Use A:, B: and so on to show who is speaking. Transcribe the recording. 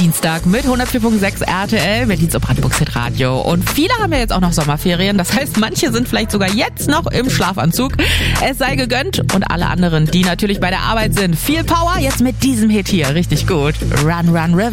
A: Dienstag mit 104.6 RTL, Berlins und Brandenburgs Hitradio. Und viele haben ja jetzt auch noch Sommerferien. Das heißt, manche sind vielleicht sogar jetzt noch im Schlafanzug. Es sei gegönnt. Und alle anderen, die natürlich bei der Arbeit sind, viel Power jetzt mit diesem Hit hier. Richtig gut. Run, Run, River.